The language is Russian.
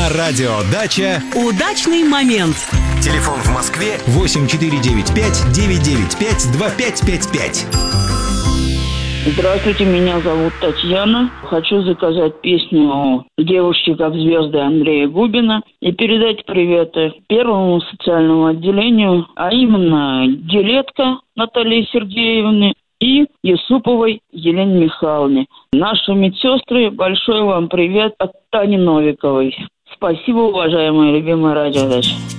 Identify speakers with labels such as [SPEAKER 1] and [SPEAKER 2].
[SPEAKER 1] На радио «Дача»
[SPEAKER 2] удачный момент.
[SPEAKER 1] Телефон в Москве 8495-995-2555.
[SPEAKER 3] Здравствуйте, меня зовут Татьяна. Хочу заказать песню «Девушки как звезды» Андрея Губина и передать приветы первому социальному отделению, а именно Гелетко Наталье Сергеевне и Юсуповой Елене Михайловне. Наши медсестры, большой вам привет от Тани Новиковой. Спасибо, уважаемая любимая радиодача.